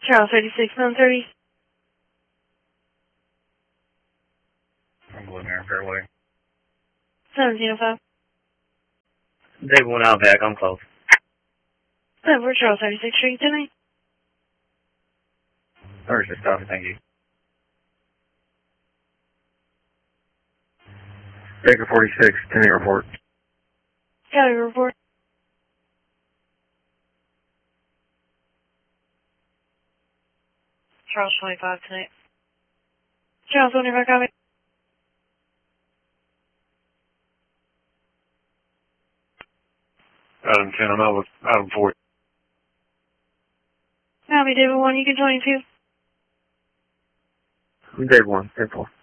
Charles 36, 930. I'm going there, fairway. 1705. Dave 1 out back, I'm close. 74 Charles 36th Street, 10-8. 36, copy, thank you. Baker 46, 10-8 report. Copy report. Charles 25 tonight. Charles 25, copy. Adam 10, I'm out with Adam 4. Copy, David 1, you can join 2. Dave 1, 10-4.